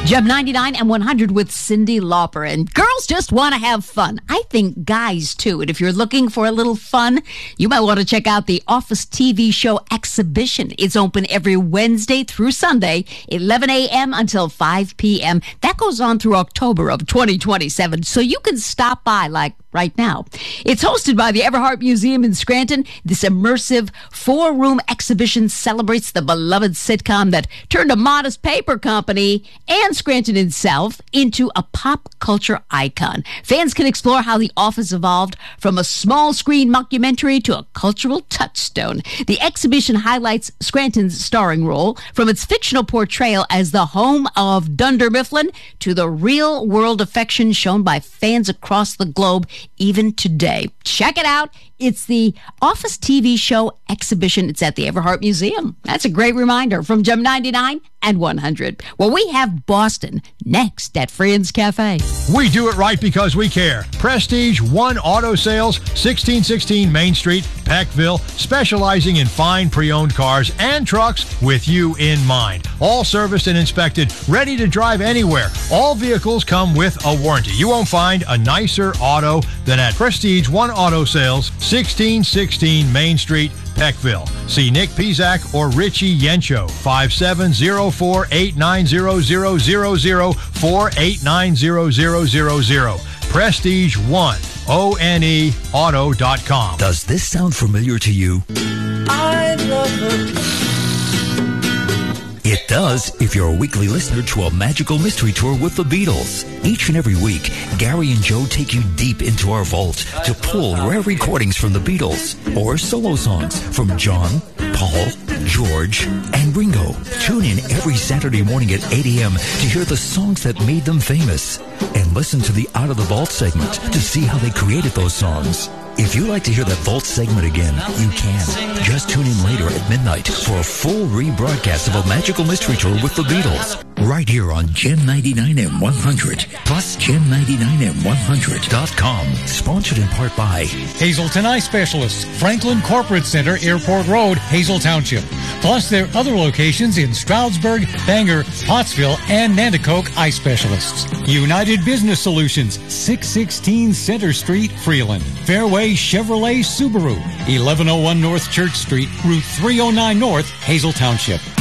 Gem 99 and 100 with Cyndi Lauper. And girls just want to have fun. I think guys, too. And if you're looking for a little fun, you might want to check out the Office TV show Exhibition. It's open every Wednesday through Sunday, 11 a.m. until 5 p.m. That goes on through October of 2027. So you can stop by like right now. It's hosted by the Everhart Museum in Scranton. This immersive 4-room exhibition celebrates the beloved sitcom that turned a modest paper company and Scranton itself into a pop culture icon. Fans can explore how The Office evolved from a small screen mockumentary to a cultural touchstone. The exhibition highlights Scranton's starring role, from its fictional portrayal as the home of Dunder Mifflin to the real world affection shown by fans across the globe even today. Check it out. It's the Office TV show Exhibition. It's at the Everhart Museum. That's a great reminder from Gem 99 and 100. Well, we have Boston next at Friends Cafe. We do it right because we care. Prestige One Auto Sales, 1616 Main Street, Peckville, specializing in fine pre-owned cars and trucks with you in mind. All serviced and inspected, ready to drive anywhere. All vehicles come with a warranty. You won't find a nicer auto than at Prestige One Auto Sales, 1616 Main Street, Peckville. See Nick Pizak or Richie Yencho, 5704-890-0000, 4890000. Prestige One, ONE Auto.com. Does this sound familiar to you? I love her. It does if you're a weekly listener to a magical mystery tour with the Beatles. Each and every week, Gary and Joe take you deep into our vault to pull rare recordings from the Beatles or solo songs from John, Paul, George, and Ringo. Tune in every Saturday morning at 8 a.m. to hear the songs that made them famous and listen to the Out of the Vault segment to see how they created those songs. If you'd like to hear that Vault segment again, you can. Just tune in later at midnight for a full rebroadcast of a magical mystery tour with the Beatles. Right here on Gem 99 and 100, plus Gem99and100.com. Sponsored in part by Hazelton Eye Specialists, Franklin Corporate Center, Airport Road, Hazel Township. Plus their other locations in Stroudsburg, Bangor, Pottsville, and Nanticoke Eye Specialists. United Business Solutions, 616 Center Street, Freeland. Fairway Chevrolet Subaru, 1101 North Church Street, Route 309 North, Hazel Township.